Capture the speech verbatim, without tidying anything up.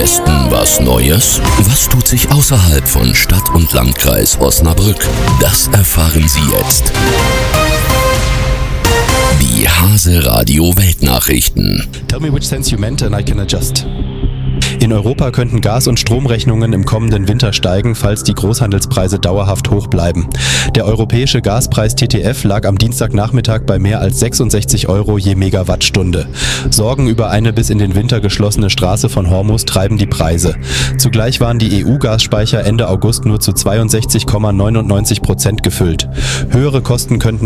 Westen was Neues? Was tut sich außerhalb von Stadt und Landkreis Osnabrück? Das erfahren Sie jetzt. Die Hase Radio Weltnachrichten. Tell me which sense you meant and I can adjust. In Europa könnten Gas- und Stromrechnungen im kommenden Winter steigen, falls die Großhandelspreise dauerhaft hoch bleiben. Der europäische Gaspreis T T F lag am Dienstagnachmittag bei mehr als sechsundsechzig Euro je Megawattstunde. Sorgen über eine bis in den Winter geschlossene Straße von Hormuz treiben die Preise. Zugleich waren die E U-Gasspeicher Ende August nur zu zweiundsechzig Komma neunundneunzig Prozent gefüllt. Höhere Kosten könnten